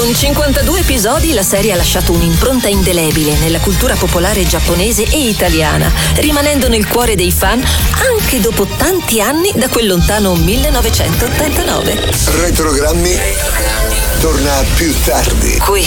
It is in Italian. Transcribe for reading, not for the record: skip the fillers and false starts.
Con 52 episodi la serie ha lasciato un'impronta indelebile nella cultura popolare giapponese e italiana, rimanendo nel cuore dei fan anche dopo tanti anni da quel lontano 1989. Retrogrammi torna più tardi. Qui